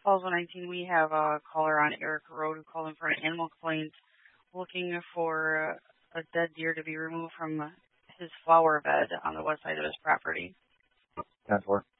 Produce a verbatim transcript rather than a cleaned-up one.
Falls one nineteen, we have a caller on Eric Road who called in for an animal complaint looking for a dead deer to be removed from his flower bed on the west side of his property. ten four.